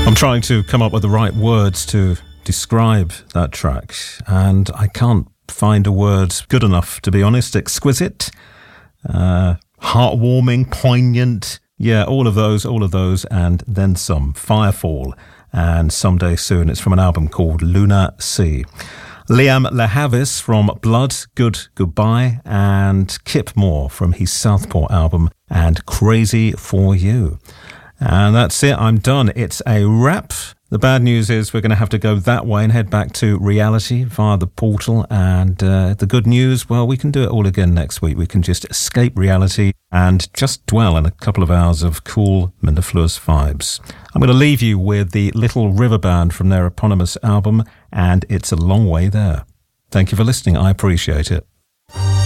I'm trying to come up with the right words to describe that track, and I can't find a word good enough, to be honest. Exquisite, heartwarming, poignant, yeah, all of those, and then some. Firefall and Someday Soon. It's from an album called Lunar Sea. Liam Lehavis from Blood, Good Goodbye, and Kip Moore from his Southport album and Crazy For You. And that's it, I'm done. It's a wrap. The bad news is we're going to have to go that way and head back to reality via the portal. And the good news, well, we can do it all again next week. We can just escape reality and just dwell in a couple of hours of cool, mellifluous vibes. I'm going to leave you with the Little River Band from their eponymous album, and It's a Long Way There. Thank you for listening. I appreciate it.